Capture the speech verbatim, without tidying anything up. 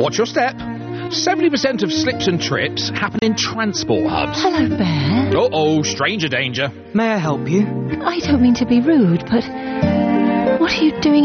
Watch your step. seventy percent of slips and trips happen in transport hubs. Hello, Bear. Uh-oh, stranger danger. May I help you? I don't mean to be rude, but what are you doing